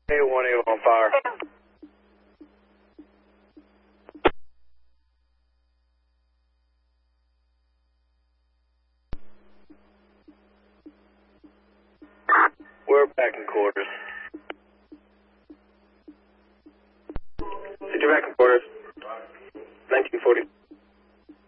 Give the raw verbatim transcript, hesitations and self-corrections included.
Hey, one eight on fire. We're back in quarters.